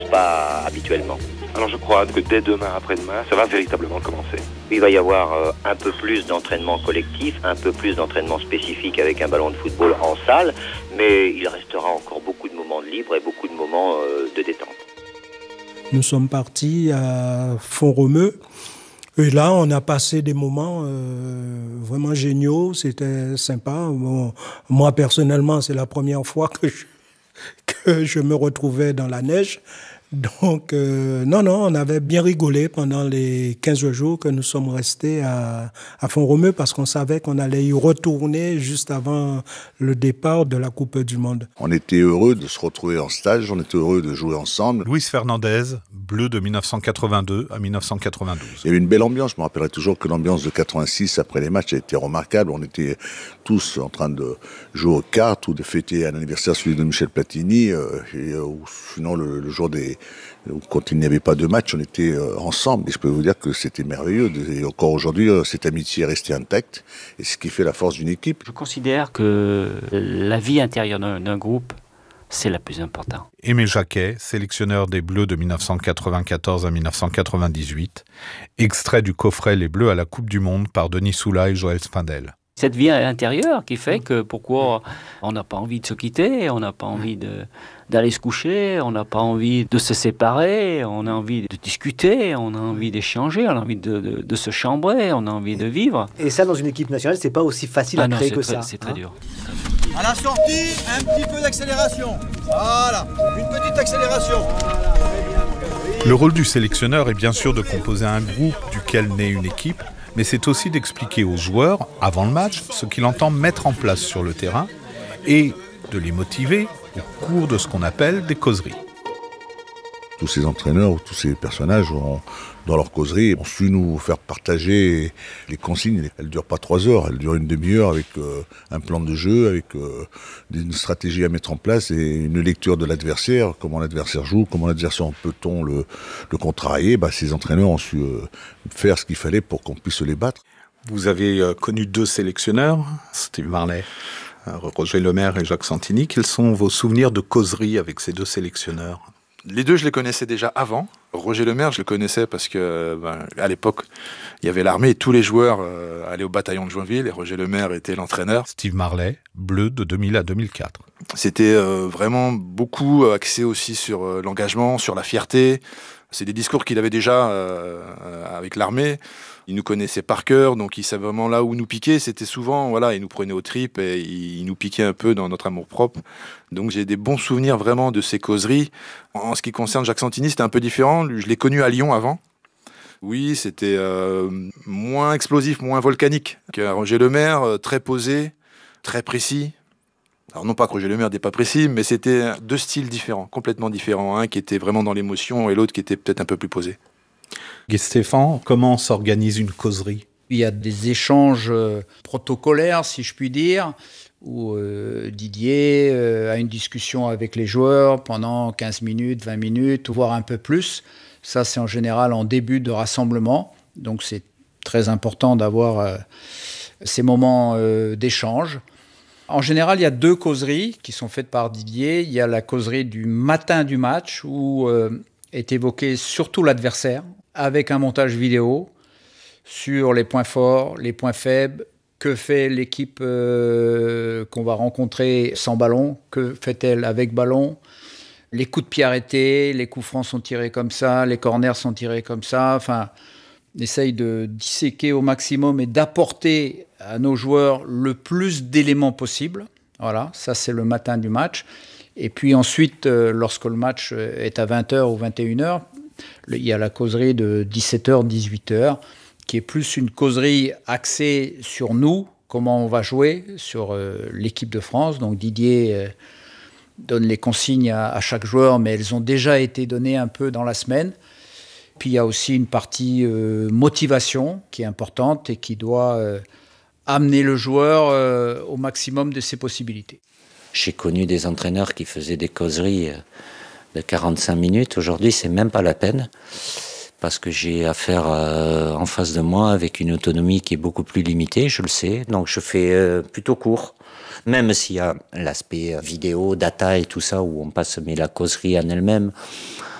Pas habituellement. Alors je crois que dès demain, après-demain, ça va véritablement commencer. Il va y avoir un peu plus d'entraînement collectif, un peu plus d'entraînement spécifique avec un ballon de football en salle, mais il restera encore beaucoup de moments de libre et beaucoup de moments de détente. Nous sommes partis à Font-Romeu et là on a passé des moments vraiment géniaux, c'était sympa. Bon, moi personnellement c'est la première fois que je me retrouvais dans la neige. Donc, on avait bien rigolé pendant les 15 jours que nous sommes restés à Font-Romeu parce qu'on savait qu'on allait y retourner juste avant le départ de la Coupe du Monde. On était heureux de se retrouver en stage, on était heureux de jouer ensemble. Luis Fernandez, Bleu de 1982 à 1992. Il y avait une belle ambiance, je me rappellerai toujours que l'ambiance de 86 après les matchs a été remarquable. On était tous en train de jouer aux cartes ou de fêter un anniversaire celui de Michel Platini, ou sinon le jour quand il n'y avait pas de match, on était ensemble. Et je peux vous dire que c'était merveilleux. Et encore aujourd'hui, cette amitié est restée intacte. Et c'est ce qui fait la force d'une équipe. Je considère que la vie intérieure d'un groupe, c'est la plus importante. Aimé Jacquet, sélectionneur des Bleus de 1994 à 1998, extrait du coffret Les Bleus à la Coupe du Monde par Denis Soula et Joël Spindel. Cette vie intérieure qui fait que pourquoi on n'a pas envie de se quitter, on n'a pas envie d'aller se coucher, on n'a pas envie de se séparer, on a envie de discuter, on a envie d'échanger, on a envie de se chambrer, on a envie de vivre. Et ça, dans une équipe nationale, c'est pas aussi facile à créer que ça. C'est très dur. À la sortie, un petit peu d'accélération. Voilà, une petite accélération. Le rôle du sélectionneur est bien sûr de composer un groupe duquel naît une équipe, mais c'est aussi d'expliquer aux joueurs, avant le match, ce qu'il entend mettre en place sur le terrain et de les motiver au cours de ce qu'on appelle des causeries. Tous ces entraîneurs ou tous ces personnages, dans leur causerie, ont su nous faire partager les consignes. Elles ne durent pas 3 heures, elles durent une demi-heure avec un plan de jeu, avec une stratégie à mettre en place et une lecture de l'adversaire, comment l'adversaire joue, comment l'adversaire peut-on le contrarier. Ces entraîneurs ont su faire ce qu'il fallait pour qu'on puisse les battre. Vous avez connu 2 sélectionneurs, Steve Marley, Roger Lemaire et Jacques Santini. Quels sont vos souvenirs de causerie avec ces 2 sélectionneurs ? Les 2, je les connaissais déjà avant. Roger Lemaire, je le connaissais parce que à l'époque, il y avait l'armée et tous les joueurs allaient au bataillon de Joinville et Roger Lemaire était l'entraîneur. Steve Marley, Bleu de 2000 à 2004. C'était vraiment beaucoup axé aussi sur l'engagement, sur la fierté. C'est des discours qu'il avait déjà avec l'armée. Il nous connaissait par cœur, donc il savait vraiment là où nous piquer. C'était souvent, il nous prenait aux tripes et il nous piquait un peu dans notre amour-propre. Donc j'ai des bons souvenirs vraiment de ces causeries. En ce qui concerne Jacques Santini, c'était un peu différent. Je l'ai connu à Lyon avant. Oui, c'était moins explosif, moins volcanique que Roger Lemaire, très posé, très précis. Alors non pas que Roger Lemaire n'était pas précis, mais c'était 2 styles différents, complètement différents. Un qui était vraiment dans l'émotion et l'autre qui était peut-être un peu plus posé. Guy Stéphane, comment s'organise une causerie ? Il y a des échanges protocolaires, si je puis dire, où Didier a une discussion avec les joueurs pendant 15 minutes, 20 minutes, voire un peu plus. Ça, c'est en général en début de rassemblement. Donc, c'est très important d'avoir ces moments d'échange. En général, il y a 2 causeries qui sont faites par Didier. Il y a la causerie du matin du match où est évoqué surtout l'adversaire avec un montage vidéo sur les points forts, les points faibles, que fait l'équipe qu'on va rencontrer sans ballon, que fait-elle avec ballon, les coups de pied arrêtés, les coups francs sont tirés comme ça, les corners sont tirés comme ça. Enfin, on essaye de disséquer au maximum et d'apporter à nos joueurs le plus d'éléments possible. Voilà, ça c'est le matin du match. Et puis ensuite, lorsque le match est à 20h ou 21h, il y a la causerie de 17h, 18h, qui est plus une causerie axée sur nous, comment on va jouer, sur l'équipe de France. Donc Didier donne les consignes à chaque joueur, mais elles ont déjà été données un peu dans la semaine. Puis il y a aussi une partie motivation qui est importante et qui doit amener le joueur au maximum de ses possibilités. J'ai connu des entraîneurs qui faisaient des causeries de 45 minutes. Aujourd'hui, c'est même pas la peine parce que j'ai affaire en face de moi avec une autonomie qui est beaucoup plus limitée, je le sais. Donc je fais plutôt court, même s'il y a l'aspect vidéo, data et tout ça où on passe, mais la causerie en elle-même,